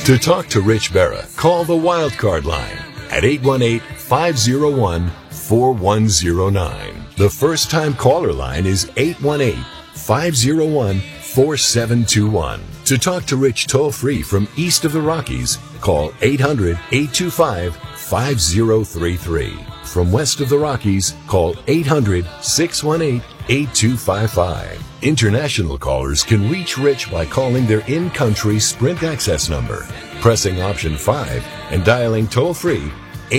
To talk to Rich Berra, call the Wildcard line at 818-501-4109. The first-time caller line is 818-501-4721. To talk to Rich toll-free from east of the Rockies, call 800-825-5033. From west of the Rockies, call 800-618-8255. International callers can reach Rich by calling their in-country Sprint access number, pressing option 5, and dialing toll-free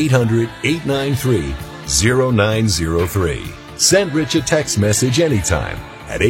800-893-0903. Send Rich a text message anytime at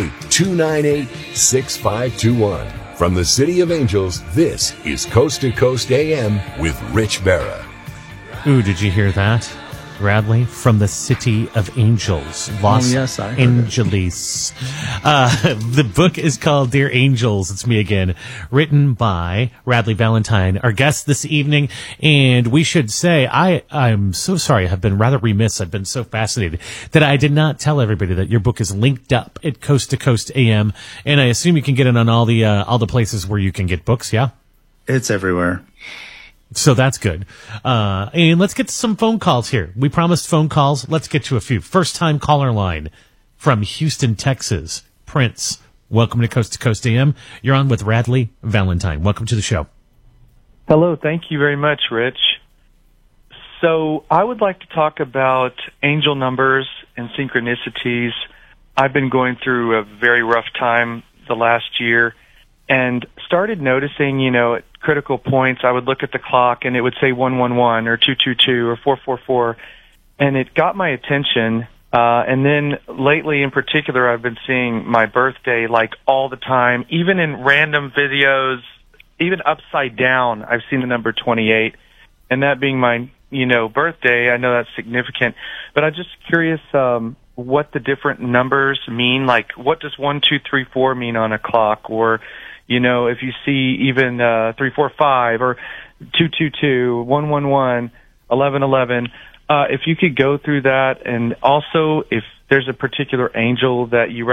818-298-6521. From the City of Angels, this is Coast to Coast AM with Rich Berra. Ooh, did you hear that? Radley, from the City of Angels, Los Angeles. The book is called Dear Angels, it's me again, written by Radley Valentine, our guest this evening. And we should say, I'm so sorry, I have been rather remiss. I've been so fascinated that I did not tell everybody that your book is linked up at Coast to Coast AM. And I assume you can get it on all the places where you can get books, yeah? It's everywhere. So that's good. And let's get to some phone calls here. We promised phone calls. Let's get to a few. First-time caller line from Houston, Texas. Prince, welcome to Coast AM. You're on with Radley Valentine. Welcome to the show. Hello. Thank you very much, Rich. So I would like to talk about angel numbers and synchronicities. I've been going through a very rough time the last year and started noticing, at critical points, I would look at the clock and it would say 111 or 222 or 444, and it got my attention. And then lately in particular, I've been seeing my birthday like all the time, even in random videos, even upside down. I've seen the number 28, and that being my, birthday, I know that's significant, but I'm just curious, what the different numbers mean. Like, what does 1, 2, 3, 4 mean on a clock? Or, if you see even 345 or 222, 111, 1111, if you could go through that, and also if there's a particular angel that you